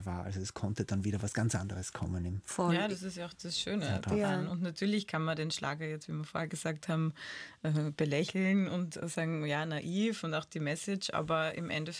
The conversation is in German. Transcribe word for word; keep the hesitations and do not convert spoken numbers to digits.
war. Also es konnte dann wieder was ganz anderes kommen. Im Voll. Ja, das ist ja auch das Schöne Ja, daran. ja. Und natürlich kann man den Schlager jetzt, wie wir vorher gesagt haben, äh, belächeln und sagen, ja, naiv und auch die Message, aber im Endeffekt